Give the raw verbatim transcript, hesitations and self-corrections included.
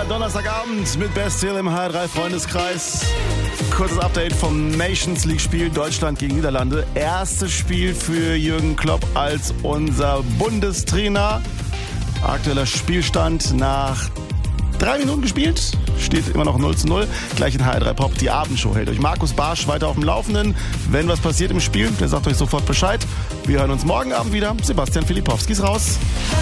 Donnerstagabend mit Best Hill im H R drei Freundeskreis. Kurzes Update vom Nations League Spiel Deutschland gegen Niederlande. Erstes Spiel für Jürgen Klopp als unser Bundestrainer. Aktueller Spielstand nach drei Minuten gespielt. Steht immer noch null zu null. Gleich in H R drei Pop. Die Abendshow hält euch Markus Barsch weiter auf dem Laufenden. Wenn was passiert im Spiel, der sagt euch sofort Bescheid. Wir hören uns morgen Abend wieder. Sebastian Filipowski ist raus.